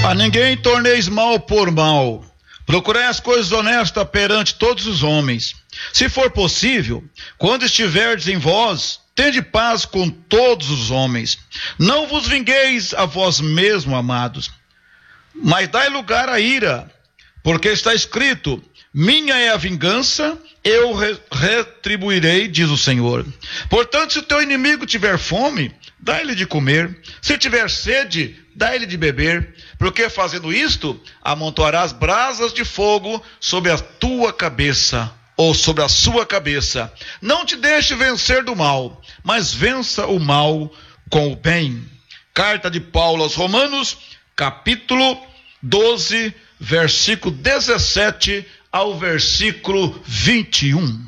A ninguém torneis mal por mal. Procurai as coisas honestas perante todos os homens. Se for possível, quando estiverdes em vós, tende paz com todos os homens. Não vos vingueis a vós mesmos, amados, mas dai lugar à ira, porque está escrito: minha é a vingança, eu retribuirei, diz o Senhor. Portanto, se o teu inimigo tiver fome, dá-lhe de comer. Se tiver sede, dá-lhe de beber. Porque fazendo isto, amontoarás brasas de fogo sobre a tua cabeça, ou sobre a sua cabeça. Não te deixe vencer do mal, mas vença o mal com o bem. Carta de Paulo aos Romanos, capítulo 12, versículo 17 ao versículo 21.